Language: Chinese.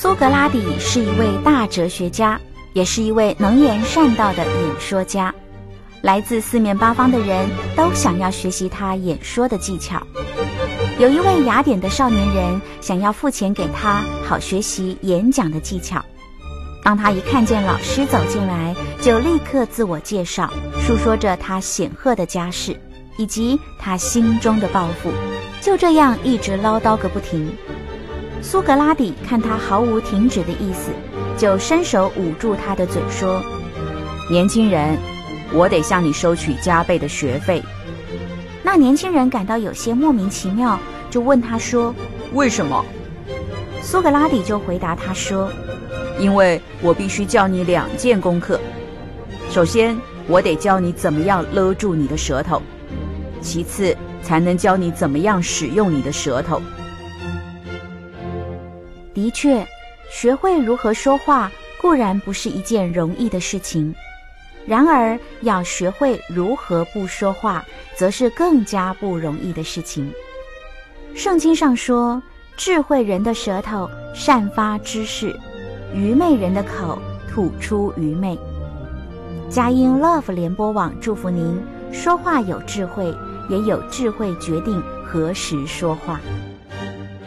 苏格拉底是一位大哲学家，也是一位能言善道的演说家。来自四面八方的人都想要学习他演说的技巧。有一位雅典的少年人想要付钱给他，好学习演讲的技巧。当他一看见老师走进来，就立刻自我介绍，述说着他显赫的家世以及他心中的抱负，就这样一直唠叨个不停。苏格拉底看他毫无停止的意思，就伸手捂住他的嘴说：年轻人，我得向你收取加倍的学费。那年轻人感到有些莫名其妙，就问他说：为什么？苏格拉底就回答他说：因为我必须教你2件功课。首先，我得教你怎么样勒住你的舌头，其次才能教你怎么样使用你的舌头。的确，学会如何说话固然不是一件容易的事情，然而要学会如何不说话，则是更加不容易的事情。圣经上说，智慧人的舌头散发知识，愚昧人的口吐出愚昧。佳音 Love 联播网祝福您，说话有智慧，也有智慧决定何时说话。